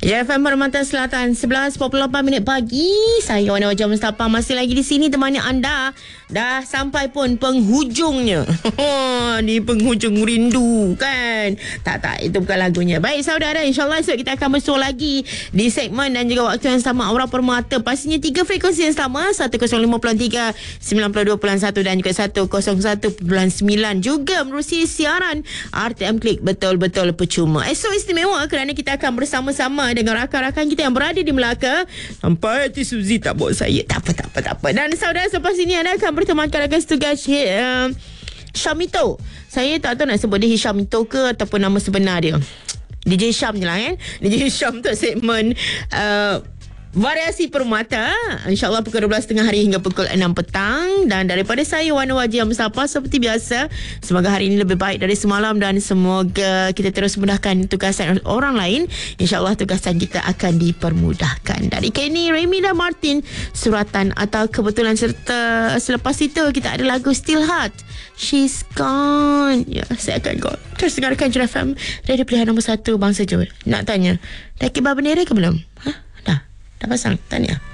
JFM Permata Selatan 11.48 minit pagi. Saya Wana Wajah Mustafa masih lagi di sini temani anda. Dah sampai pun penghujungnya. Di penghujung rindu kan. Tak, itu bukan lagunya. Baik saudara, insyaAllah esok kita akan bersua lagi di segmen dan juga waktu yang sama Aura Permata. Pastinya 3 frekuensi yang sama, 105.3, 92.1 dan juga 101.9. Juga menerusi siaran RTM Klik betul-betul percuma. Esok istimewa kerana kita akan bersama-sama dengan rakan-rakan kita yang berada di Melaka. Sampai Hati Suzy tak bawa saya. Tak apa. Dan saudara, selepas ini anda akan bertemankan rakan setugas Syamito. Saya tak tahu nak sebut dia Syamito ke ataupun nama sebenar dia. DJ Syam je lah kan. DJ Syam untuk segmen Variasi Permata, InsyaAllah pukul 12.30 hari hingga pukul 6 petang. Dan daripada saya Wana Wajih Mustafa, seperti biasa, semoga hari ini lebih baik dari semalam dan semoga kita terus mudahkan tugasan orang lain. InsyaAllah tugasan kita akan dipermudahkan. Dari Kenny, Remy dan Martin, suratan atau kebetulan, serta selepas itu kita ada lagu Still Heart, She's Gone. Ya, saya akan go terus dengarkan JFM, radio pilihan nombor 1 bangsa Johor. Nak tanya, dah kibar bendera ke belum? Dah pasang? Tanya.